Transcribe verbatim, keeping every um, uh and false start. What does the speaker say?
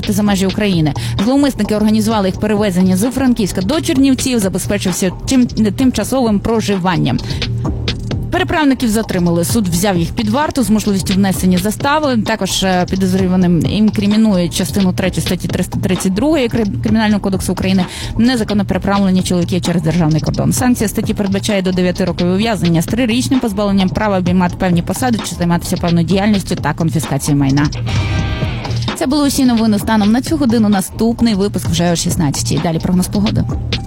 виїхати за межі України. Зловмисники організували їх перевезення з Франківська до Чернівців, забезпечився тим, тимчасовим проживанням. Переправників затримали. Суд взяв їх під варту з можливістю внесення застави. Також підозрюваним інкримінують частину третю статті триста тридцять два Кримінального кодексу України незаконне переправлення чоловіків через державний кордон. Санкція статті передбачає до дев'яти років ув'язнення з трирічним позбавленням права обіймати певні посади чи займатися певною діяльністю та конфіскацією майна. Це були усі новини станом на цю годину. Наступний випуск вже о шістнадцятій. Далі прогноз погоди.